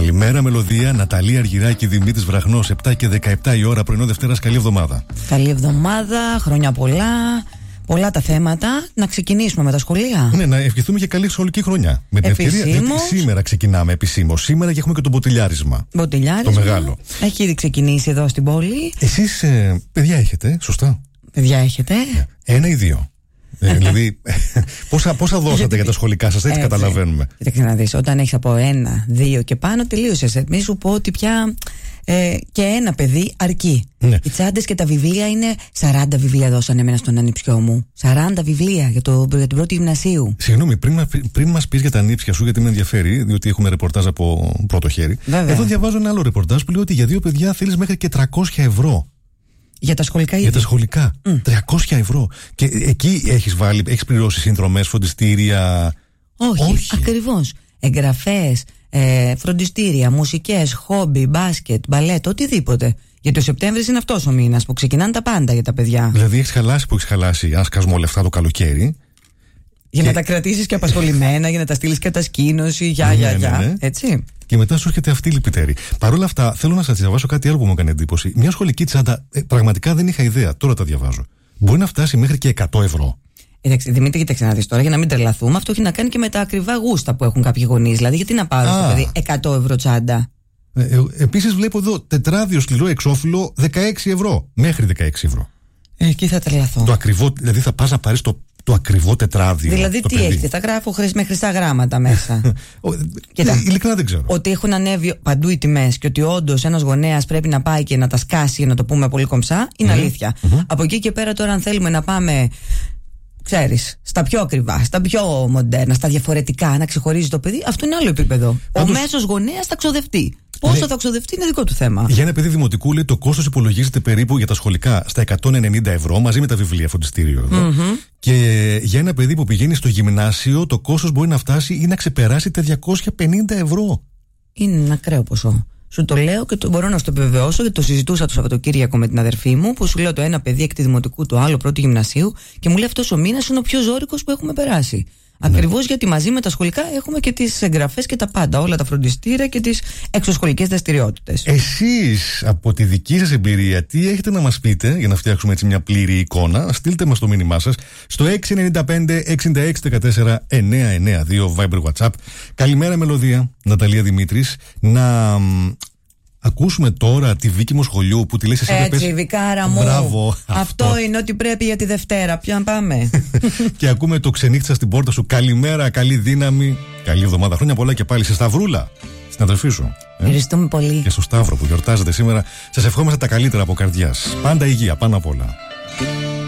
Καλημέρα, Μελωδία. Ναταλία Αργυράκη, Δημήτρης Βραχνός. 7 και 17 η ώρα, πρωινό Δευτέρας. Καλή εβδομάδα. Καλή εβδομάδα, χρόνια πολλά. Πολλά τα θέματα. Να ξεκινήσουμε με τα σχολεία. Ναι, να ευχηθούμε και καλή σχολική χρονιά. Με την ευκαιρία. Σήμερα ξεκινάμε επισήμως. Σήμερα και έχουμε και το μποτιλιάρισμα. Μποτιλιάρισμα. Το μεγάλο. Έχει ήδη ξεκινήσει εδώ στην πόλη. Εσείς παιδιά έχετε, σωστά? Παιδιά έχετε. 1 ή 2. Δηλαδή, πόσα δώσατε για τα σχολικά σας, έτσι καταλαβαίνουμε. Κοίταξε να δεις, όταν έχεις από 1, 2 και πάνω, τελείωσες. Μη σου πω ότι πια και ένα παιδί αρκεί. Ναι. Οι τσάντες και τα βιβλία είναι 40 βιβλία δώσανε εμένα στον ανιψιό μου. 40 βιβλία για την πρώτη γυμνασίου. Συγγνώμη, πριν μας πεις για τα ανήψια σου, γιατί με ενδιαφέρει, διότι έχουμε ρεπορτάζ από πρώτο χέρι. Βέβαια. Εδώ διαβάζω ένα άλλο ρεπορτάζ που λέει ότι για 2 παιδιά θέλεις μέχρι και 300 ευρώ. Για τα σχολικά Για τα σχολικά. 300 ευρώ. Και εκεί έχεις πληρώσει συνδρομές, φροντιστήρια? Όχι. Ακριβώς. Εγγραφές, φροντιστήρια, μουσικές, χόμπι, μπάσκετ, μπαλέτ, οτιδήποτε. Γιατί ο Σεπτέμβρης είναι αυτός ο μήνας που ξεκινάνε τα πάντα για τα παιδιά. Δηλαδή έχεις χαλάσει ένα σκασμό λεφτά το καλοκαίρι. Για να τα κρατήσεις και απασχολημένα, για να τα στείλεις κατασκήνωση, Ναι. έτσι. Και μετά σου έρχεται αυτή η λυπητερή. Παρ' όλα αυτά, θέλω να σας διαβάσω κάτι άλλο που μου έκανε εντύπωση. Μια σχολική τσάντα, πραγματικά δεν είχα ιδέα, τώρα τα διαβάζω. Μπορεί να φτάσει μέχρι και 100 ευρώ. Εντάξει, Δημήτρη, κοίταξε να δεις τώρα, για να μην τρελαθούμε. Αυτό έχει να κάνει και με τα ακριβά γούστα που έχουν κάποιοι γονείς. Δηλαδή, γιατί να πάρω στο παιδί 100 ευρώ τσάντα. Επίσης, βλέπω εδώ τετράδιο σκληρό εξώφυλλο 16 ευρώ. Μέχρι 16 ευρώ. Εκεί θα τρελαθώ. Το ακριβό, δηλαδή θα πας να πάρεις το ακριβό τετράδιο. Δηλαδή, τι έχετε, θα γράφω με χρυσά γράμματα μέσα. Κοίτα, ειλικρινά δεν ξέρω. Ότι έχουν ανέβει παντού οι τιμές και ότι όντως ένας γονέας πρέπει να πάει και να τα σκάσει, για να το πούμε πολύ κομψά, είναι αλήθεια. Από εκεί και πέρα, τώρα, αν θέλουμε να πάμε, ξέρεις, στα πιο ακριβά, στα πιο μοντέρνα, στα διαφορετικά, να ξεχωρίζει το παιδί, αυτό είναι άλλο επίπεδο. Ο μέσος γονέας θα ξοδευτεί. Πόσο θα ξοδευτεί είναι δικό του θέμα. Για ένα παιδί δημοτικού, λέει, το κόστος υπολογίζεται περίπου για τα σχολικά στα 190 ευρώ μαζί με τα βιβλία, φροντιστήριο εδώ. Και για ένα παιδί που πηγαίνει στο γυμνάσιο, το κόστος μπορεί να φτάσει ή να ξεπεράσει τα 250 ευρώ. Είναι ένα ακραίο ποσό. Σου το λέω και μπορώ να σου το επιβεβαιώσω, γιατί το συζητούσα το Σαββατοκύριακο με την αδερφή μου, που σου λέω το ένα παιδί έκτη δημοτικού, το άλλο πρώτη γυμνασίου, και μου λέει αυτός ο μήνας είναι ο πιο ζώρικος που έχουμε περάσει. Ακριβώς γιατί μαζί με τα σχολικά έχουμε και τις εγγραφές και τα πάντα, όλα τα φροντιστήρια και τις εξωσχολικές δραστηριότητες. Εσείς από τη δική σας εμπειρία, τι έχετε να μας πείτε για να φτιάξουμε έτσι μια πλήρη εικόνα? Στείλτε μας το μήνυμά σας στο 695-6614-992 Viber WhatsApp. Καλημέρα, Μελωδία. Ναταλία Δημήτρης. Να ακούσουμε τώρα τη Βίκη μου σχολείου που τη λες εσύ. Έτσι, Βικάρα μου. Μπράβο. Αυτό είναι ό,τι πρέπει για τη Δευτέρα. Ποια πάμε. Και ακούμε το ξενύχτησα στην πόρτα σου. Καλημέρα, καλή δύναμη. Καλή εβδομάδα. Χρόνια πολλά και πάλι σε Σταυρούλα, στην αδερφή σου. Ευχαριστούμε πολύ. Και στο Σταύρο που γιορτάζετε σήμερα. Σας ευχόμαστε τα καλύτερα από καρδιάς. Πάντα υγεία, πάνω απ' όλα.